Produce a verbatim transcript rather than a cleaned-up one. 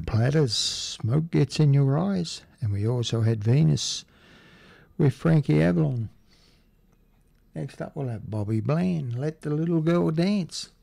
Platters, Smoke Gets in Your Eyes, and we also had Venus with Frankie Avalon. Next up we'll have Bobby Bland, Let the Little Girl Dance.